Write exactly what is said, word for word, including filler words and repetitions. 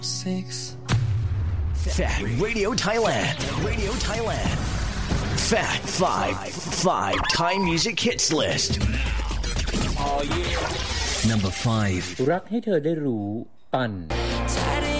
Six Fat Radio Thailand Radio Thailand Fat five five Thai Music Hits List Oh yeah Number five รักให้เธอได้รู้ปัน